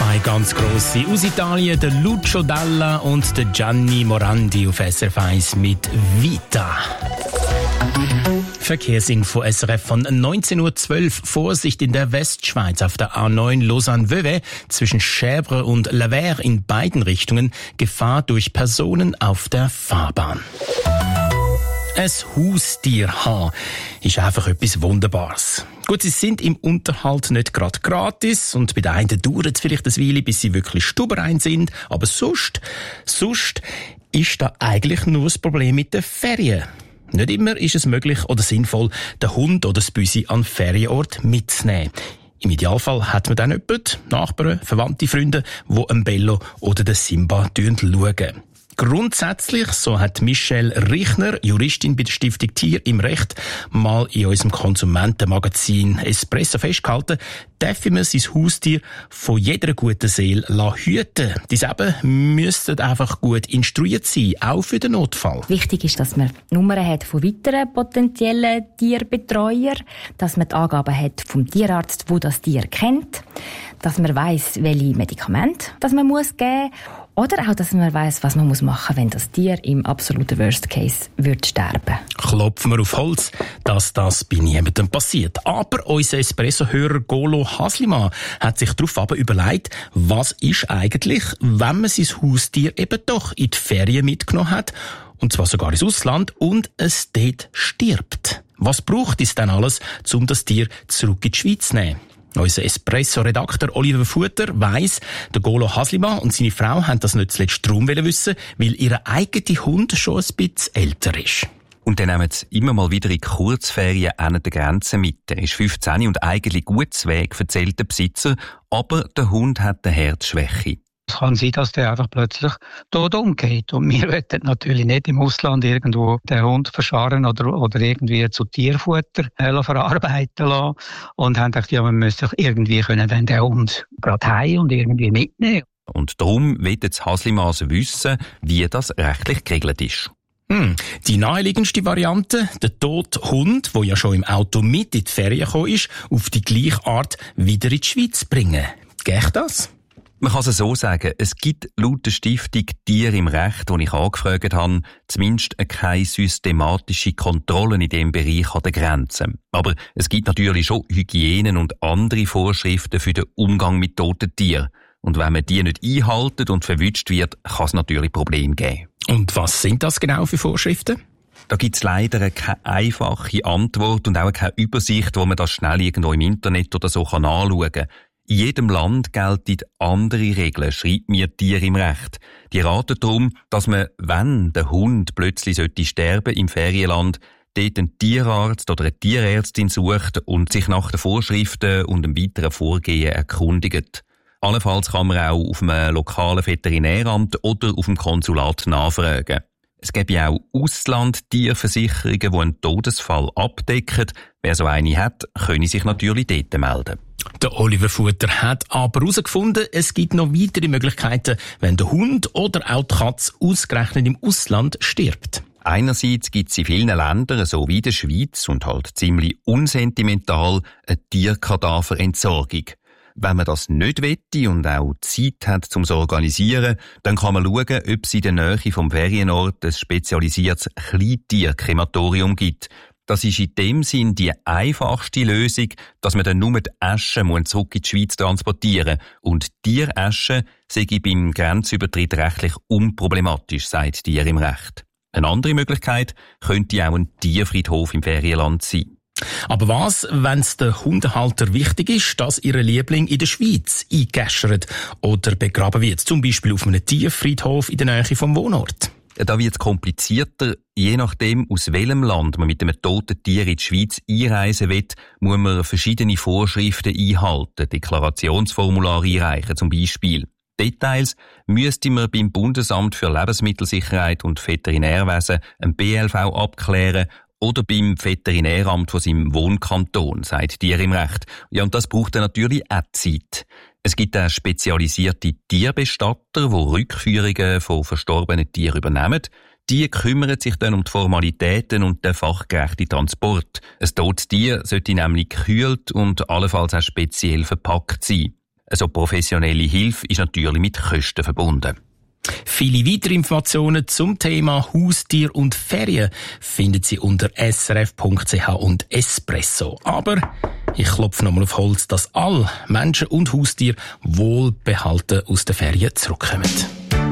Zwei ganz grosse aus Italien, der Lucio Dalla und der Gianni Morandi auf SRF 1 mit Vita. Verkehrsinfo SRF von 19.12 Uhr. Vorsicht in der Westschweiz auf der A9 Lausanne-Vevey zwischen Chèvres und Lavers in beiden Richtungen. Gefahr durch Personen auf der Fahrbahn. Ein Haustier haben ist einfach etwas Wunderbares. Gut, sie sind im Unterhalt nicht gerade gratis und bei den einen dauert es vielleicht ein Weile, bis sie wirklich stubenrein sind, aber sonst ist da eigentlich nur das Problem mit den Ferien. Nicht immer ist es möglich oder sinnvoll, den Hund oder das Büsi an den Ferienort mitzunehmen. Im Idealfall hat man dann jemanden, Nachbarn, Verwandte, Freunde, die einen Bello oder den Simba schauen. Grundsätzlich, so hat Michelle Richner, Juristin bei der Stiftung Tier im Recht, mal in unserem Konsumentenmagazin Espresso festgehalten, darf man sein Haustier von jeder guten Seele hüten. Diese eben müssten einfach gut instruiert sein, auch für den Notfall. Wichtig ist, dass man Nummern hat von weiteren potenziellen Tierbetreuern, dass man die Angaben hat vom Tierarzt, der das Tier kennt, dass man weiss, welche Medikamente das man geben muss. Oder auch, dass man weiss, was man machen muss, wenn das Tier im absoluten Worst Case wird sterben. Klopfen wir auf Holz, dass das bei niemandem passiert. Aber unser Espresso-Hörer Golo Haslimann hat sich darauf überlegt, was ist eigentlich, wenn man sein Haustier eben doch in die Ferien mitgenommen hat, und zwar sogar ins Ausland, und es dort stirbt. Was braucht es denn alles, um das Tier zurück in die Schweiz zu nehmen? Unser Espresso-Redakteur Oliver Futter weiss, der Golo Haslimann und seine Frau haben das nicht zuletzt darum wissen, weil ihr eigener Hund schon ein bisschen älter ist. Und dann nehmen sie immer mal wieder in Kurzferien an der Grenze mit. Er ist 15 und eigentlich gut zu Weg, erzählt der Besitzer, aber der Hund hat eine Herzschwäche. Es kann sein, dass der einfach plötzlich tot umgeht. Und wir wollen natürlich nicht im Ausland irgendwo den Hund verscharren oder irgendwie zu Tierfutter verarbeiten lassen. Und haben gedacht, ja, man müsste doch irgendwie können dann den Hund gerade heim und irgendwie mitnehmen. Und darum will jetzt Haslimann wissen, wie das rechtlich geregelt ist. Die naheliegendste Variante, der tote Hund, der ja schon im Auto mit in die Ferien gekommen ist, auf die gleiche Art wieder in die Schweiz bringen. Geht das? Man kann es so sagen, es gibt laut der Stiftung Tier im Recht, die ich angefragt habe, zumindest keine systematische Kontrollen in diesem Bereich an den Grenzen. Aber es gibt natürlich schon Hygienen und andere Vorschriften für den Umgang mit toten Tieren. Und wenn man die nicht einhalten und verwünscht wird, kann es natürlich Probleme geben. Und was sind das genau für Vorschriften? Da gibt es leider keine einfache Antwort und auch keine Übersicht, wo man das schnell irgendwo im Internet oder so anschauen kann. In jedem Land gelten andere Regeln, schreibt mir Tier im Recht. Die raten darum, dass man, wenn der Hund plötzlich sterben im Ferienland, dort einen Tierarzt oder eine Tierärztin sucht und sich nach den Vorschriften und dem weiteren Vorgehen erkundigt. Allenfalls kann man auch auf einem lokalen Veterinäramt oder auf dem Konsulat nachfragen. Es gibt ja auch Ausland-Tierversicherungen, die einen Todesfall abdecken. Wer so eine hat, könne sich natürlich dort melden. Der Oliver Futter hat aber herausgefunden, es gibt noch weitere Möglichkeiten, wenn der Hund oder auch die Katze ausgerechnet im Ausland stirbt. Einerseits gibt es in vielen Ländern, so wie der Schweiz und halt ziemlich unsentimental, eine Tierkadaverentsorgung. Wenn man das nicht wette und auch Zeit hat, um es zu organisieren, dann kann man schauen, ob es in der Nähe vom Ferienort ein spezialisiertes Kleintierkrematorium gibt. Das ist in dem Sinn die einfachste Lösung, dass man dann nur die Asche zurück in die Schweiz transportieren muss. Und Tieresche sei beim Grenzübertritt rechtlich unproblematisch, sagt Tier im Recht. Eine andere Möglichkeit könnte auch ein Tierfriedhof im Ferienland sein. Aber was, wenn es den Hundehalter wichtig ist, dass ihr Liebling in der Schweiz eingeäschert oder begraben wird, zum Beispiel auf einem Tierfriedhof in der Nähe vom Wohnort? Da wird es komplizierter. Je nachdem, aus welchem Land man mit einem toten Tier in die Schweiz einreisen will, muss man verschiedene Vorschriften einhalten, Deklarationsformulare einreichen zum Beispiel. Details müsste man beim Bundesamt für Lebensmittelsicherheit und Veterinärwesen ein BLV abklären oder beim Veterinäramt von seinem Wohnkanton, sagt Tier im Recht. Ja, und das braucht dann natürlich auch Zeit. Es gibt auch spezialisierte Tierbestatter, die Rückführungen von verstorbenen Tieren übernehmen. Die kümmern sich dann um die Formalitäten und den fachgerechten Transport. Ein totes Tier sollte nämlich gekühlt und allenfalls auch speziell verpackt sein. Also professionelle Hilfe ist natürlich mit Kosten verbunden. Viele weitere Informationen zum Thema Haustier und Ferien finden Sie unter srf.ch und Espresso. Aber ich klopfe nochmal auf Holz, dass alle Menschen und Haustiere wohlbehalten aus den Ferien zurückkommen.